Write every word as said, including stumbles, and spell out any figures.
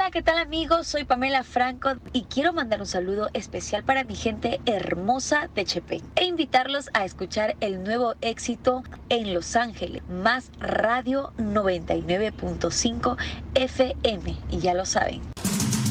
Hola, ¿qué tal amigos? Soy Pamela Franco y quiero mandar un saludo especial para mi gente hermosa de Chepén e invitarlos a escuchar el nuevo éxito en Los Ángeles, Más Radio noventa y nueve punto cinco F M. Y ya lo saben,